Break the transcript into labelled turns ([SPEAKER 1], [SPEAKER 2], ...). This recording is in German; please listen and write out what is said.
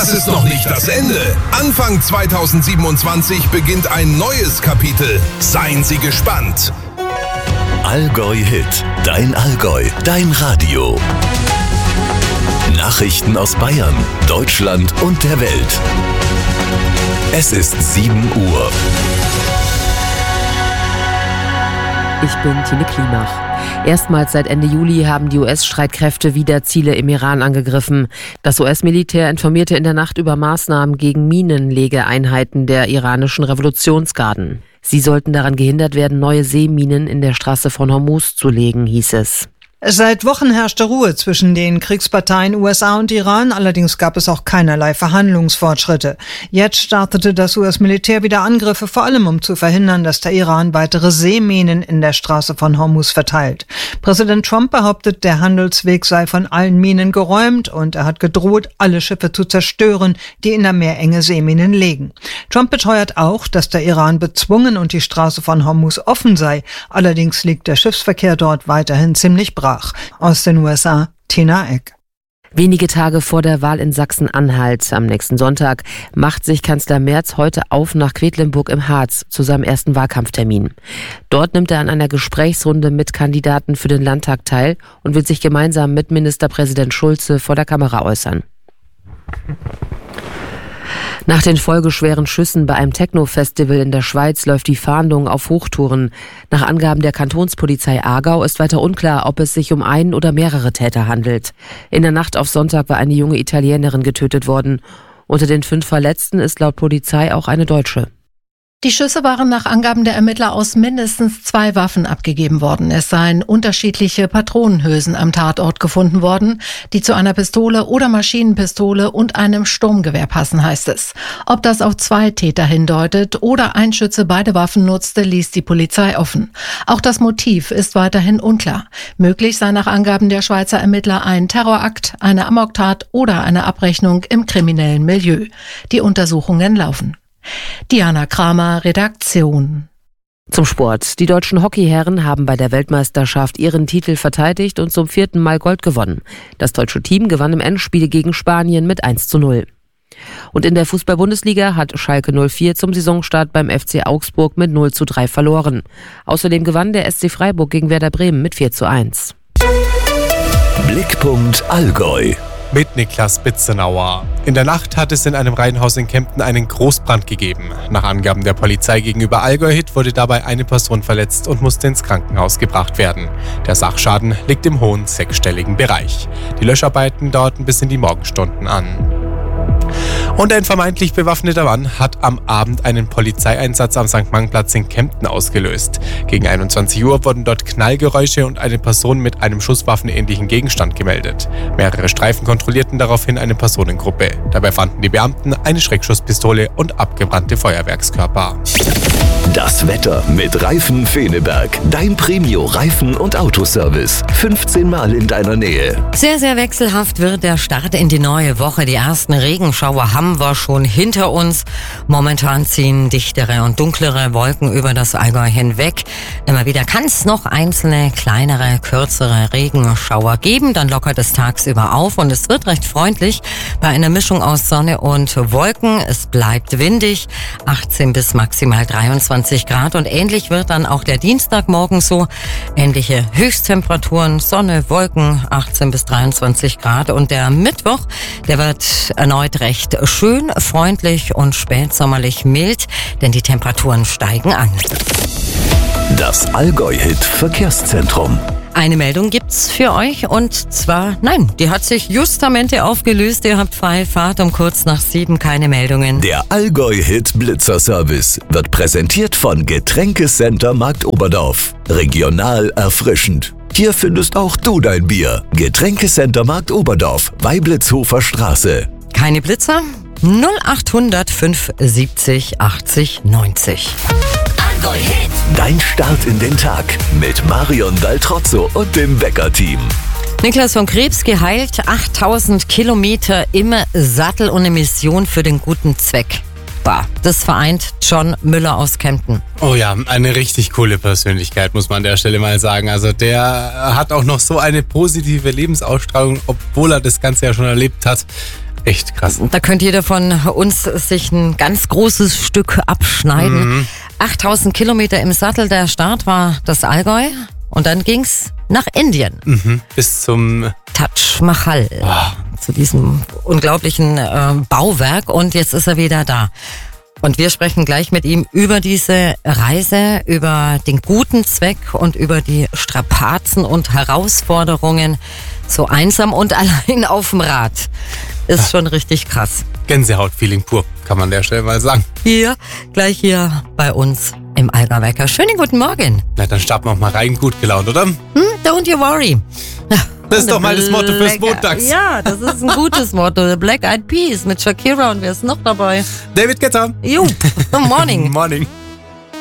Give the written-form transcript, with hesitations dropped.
[SPEAKER 1] Das ist noch nicht das Ende. Anfang 2027 beginnt ein neues Kapitel. Seien Sie gespannt.
[SPEAKER 2] Allgäu Hit, dein Allgäu, dein Radio. Nachrichten aus Bayern, Deutschland und der Welt. Es ist 7 Uhr.
[SPEAKER 3] Ich bin Tine Klimach. Erstmals seit Ende Juli haben die US-Streitkräfte wieder Ziele im Iran angegriffen. Das US-Militär informierte in der Nacht über Maßnahmen gegen Minenlegeeinheiten der iranischen Revolutionsgarden. Sie sollten daran gehindert werden, neue Seeminen in der Straße von Hormuz zu legen, hieß es.
[SPEAKER 4] Seit Wochen herrschte Ruhe zwischen den Kriegsparteien USA und Iran, allerdings gab es auch keinerlei Verhandlungsfortschritte. Jetzt startete das US-Militär wieder Angriffe, vor allem um zu verhindern, dass der Iran weitere Seeminen in der Straße von Hormuz verteilt. Präsident Trump behauptet, der Handelsweg sei von allen Minen geräumt und er hat gedroht, alle Schiffe zu zerstören, die in der Meerenge Seeminen legen. Trump beteuert auch, dass der Iran bezwungen und die Straße von Hormuz offen sei. Allerdings liegt der Schiffsverkehr dort weiterhin ziemlich brach. Aus den USA, Tina Eck.
[SPEAKER 3] Wenige Tage vor der Wahl in Sachsen-Anhalt am nächsten Sonntag macht sich Kanzler Merz heute auf nach Quedlinburg im Harz zu seinem ersten Wahlkampftermin. Dort nimmt er an einer Gesprächsrunde mit Kandidaten für den Landtag teil und wird sich gemeinsam mit Ministerpräsident Schulze vor der Kamera äußern. Nach den folgeschweren Schüssen bei einem Techno-Festival in der Schweiz läuft die Fahndung auf Hochtouren. Nach Angaben der Kantonspolizei Aargau ist weiter unklar, ob es sich um einen oder mehrere Täter handelt. In der Nacht auf Sonntag war eine junge Italienerin getötet worden. Unter den 5 Verletzten ist laut Polizei auch eine Deutsche.
[SPEAKER 5] Die Schüsse waren nach Angaben der Ermittler aus mindestens 2 Waffen abgegeben worden. Es seien unterschiedliche Patronenhülsen am Tatort gefunden worden, die zu einer Pistole oder Maschinenpistole und einem Sturmgewehr passen, heißt es. Ob das auf 2 Täter hindeutet oder ein Schütze beide Waffen nutzte, ließ die Polizei offen. Auch das Motiv ist weiterhin unklar. Möglich sei nach Angaben der Schweizer Ermittler ein Terrorakt, eine Amoktat oder eine Abrechnung im kriminellen Milieu. Die Untersuchungen laufen. Diana Kramer, Redaktion.
[SPEAKER 3] Zum Sport. Die deutschen Hockeyherren haben bei der Weltmeisterschaft ihren Titel verteidigt und zum 4. Mal Gold gewonnen. Das deutsche Team gewann im Endspiel gegen Spanien mit 1:0. Und in der Fußball-Bundesliga hat Schalke 04 zum Saisonstart beim FC Augsburg mit 0:3 verloren. Außerdem gewann der SC Freiburg gegen Werder Bremen mit 4:1.
[SPEAKER 2] Blickpunkt Allgäu.
[SPEAKER 6] Mit Niklas Bitzenauer. In der Nacht hat es in einem Reihenhaus in Kempten einen Großbrand gegeben. Nach Angaben der Polizei gegenüber Allgäu Hit wurde dabei eine Person verletzt und musste ins Krankenhaus gebracht werden. Der Sachschaden liegt im hohen 6-stelligen Bereich. Die Löscharbeiten dauerten bis in die Morgenstunden an. Und ein vermeintlich bewaffneter Mann hat am Abend einen Polizeieinsatz am St. Mangplatz in Kempten ausgelöst. Gegen 21 Uhr wurden dort Knallgeräusche und eine Person mit einem schusswaffenähnlichen Gegenstand gemeldet. Mehrere Streifen kontrollierten daraufhin eine Personengruppe. Dabei fanden die Beamten eine Schreckschusspistole und abgebrannte Feuerwerkskörper.
[SPEAKER 2] Das Wetter mit Reifen Feneberg. Dein Premio-Reifen- und Autoservice. 15 Mal in deiner Nähe.
[SPEAKER 7] Sehr, sehr wechselhaft wird der Start in die neue Woche. Die ersten Regenschauer haben wir schon hinter uns. Momentan ziehen dichtere und dunklere Wolken über das Allgäu hinweg. Immer wieder kann es noch einzelne, kleinere, kürzere Regenschauer geben. Dann lockert es tagsüber auf und es wird recht freundlich bei einer Mischung aus Sonne und Wolken. Es bleibt windig, 18 bis maximal 23 Grad und ähnlich wird dann auch der Dienstagmorgen so. Ähnliche Höchsttemperaturen, Sonne, Wolken, 18 bis 23 Grad und der Mittwoch, der wird erneut recht schön, freundlich und spätsommerlich mild, denn die Temperaturen steigen an.
[SPEAKER 2] Das Allgäu Hit Verkehrszentrum.
[SPEAKER 7] Eine Meldung gibt's für euch und zwar, nein, die hat sich justamente aufgelöst. Ihr habt freie Fahrt um kurz nach 7, keine Meldungen.
[SPEAKER 2] Der Allgäu Hit Blitzerservice wird präsentiert von Getränkecenter Marktoberdorf. Regional erfrischend. Hier findest auch du dein Bier. Getränkecenter Marktoberdorf, Weiblitzhofer Straße.
[SPEAKER 7] Keine Blitzer? 0800 570 80 90.
[SPEAKER 2] Allgäu Hit. Dein Start in den Tag mit Marion Daltrozzo und dem Wecker-Team.
[SPEAKER 7] Niklas von Krebs geheilt, 8000 Kilometer im Sattel und eine Mission für den guten Zweck. Bah, das vereint John Müller aus Kempten.
[SPEAKER 6] Oh ja, eine richtig coole Persönlichkeit, muss man an der Stelle mal sagen. Also der hat auch noch so eine positive Lebensausstrahlung, obwohl er das Ganze ja schon erlebt hat. Echt krass.
[SPEAKER 7] Da könnte jeder von uns sich ein ganz großes Stück abschneiden. 8000 Kilometer im Sattel, der Start war das Allgäu und dann ging's nach Indien.
[SPEAKER 6] Bis zum
[SPEAKER 7] Taj Mahal, zu diesem unglaublichen Bauwerk, und jetzt ist er wieder da. Und wir sprechen gleich mit ihm über diese Reise, über den guten Zweck und über die Strapazen und Herausforderungen. So einsam und allein auf dem Rad. Ist schon richtig krass.
[SPEAKER 6] Gänsehaut-Feeling pur, kann man an der Stelle mal sagen.
[SPEAKER 7] Gleich hier bei uns im Allgäu-Wecker. Schönen guten Morgen.
[SPEAKER 6] Na, dann starten wir auch mal rein, gut gelaunt, oder?
[SPEAKER 7] Don't you worry.
[SPEAKER 6] Das ist doch mal das Motto fürs Montags.
[SPEAKER 7] Ja, das ist ein gutes Motto. The Black Eyed Peas mit Shakira, und wer ist noch dabei?
[SPEAKER 6] David Guetta.
[SPEAKER 7] Morning.
[SPEAKER 6] Morning.